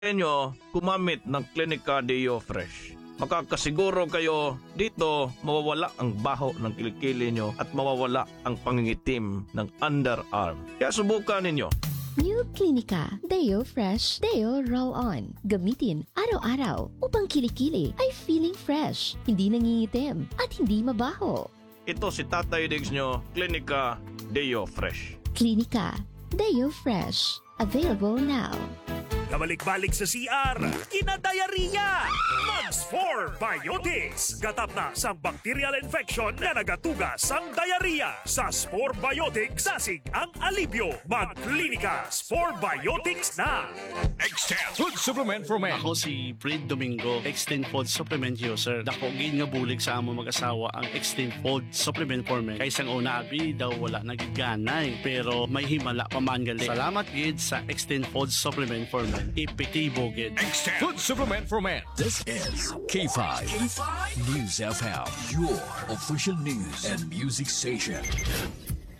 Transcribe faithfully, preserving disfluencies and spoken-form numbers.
inyo gumamit ng Clinica Deo Fresh. Makakasiguro kayo dito mawawala ang baho ng kilikili nyo at mawawala ang pangingitim ng underarm. Kaya subukan ninyo. New Clinica Deo Fresh Deo Roll-On. Gamitin araw-araw upang kilikili ay feeling fresh, hindi nangingitim at hindi mabaho. Ito si Tatay Diggs nyo, Clinica Deo Fresh. Clinica Deo Fresh. Available now. Kabalik-balik sa C R, kinadayariya! Mags four Biotics! Gatap na sa bacterial infection na nagatugas ang diarrhea. Sa Spore Biotics, sasig ang alibyo. Mag-Clinica Spore Biotics na! Extend Food Supplement for Men. Ako si Fred Domingo, Extend Food Supplement User. Dako gin nga bulig sa amo mag-asawa ang Extend Food Supplement for Men. Kaysang una abi daw wala nagiganay pero may himala pa man gali. Salamat gid sa Extend Food Supplement for Men. Epektibo gid. Extend Food Supplement for Men. This is K five, K five News F M, your official news and music station.